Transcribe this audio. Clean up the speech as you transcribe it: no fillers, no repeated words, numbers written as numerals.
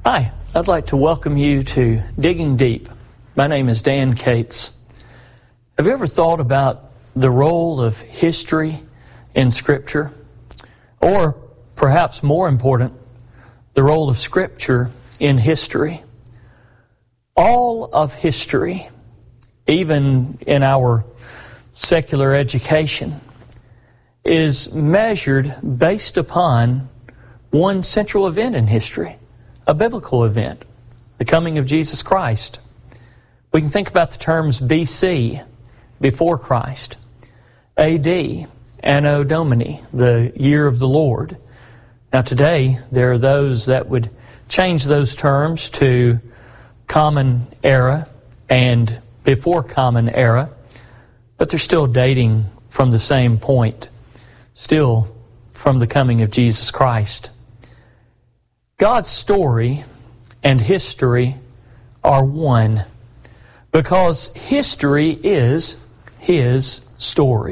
Hi, I'd like to welcome you to Digging Deep. My name is Dan Cates. Have you ever thought about the role of history in Scripture? Or, perhaps more important, the role of Scripture in history? All of history, even in our secular education, is measured based upon one central event in history, a biblical event, the coming of Jesus Christ. We can think about the terms BC, before Christ, AD, Anno Domini, the year of the Lord. Now today, there are those that would change those terms to Common Era and before Common Era, but they're still dating from the same point, still from the coming of Jesus Christ. God's story and history are one because history is His story.